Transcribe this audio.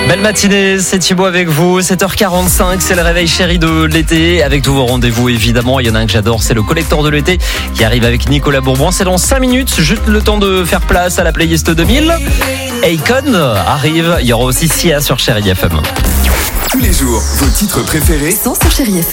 Belle matinée, c'est Thibaut avec vous, 7h45, c'est le réveil chéri de l'été, avec tous vos rendez-vous évidemment. Il y en a un que j'adore, c'est le collector de l'été qui arrive avec Nicolas Bourbon. C'est dans 5 minutes, juste le temps de faire place à la playlist 2000. Akon arrive, il y aura aussi Sia sur Chéri FM. Tous les jours, vos titres préférés sont sur Chéri FM.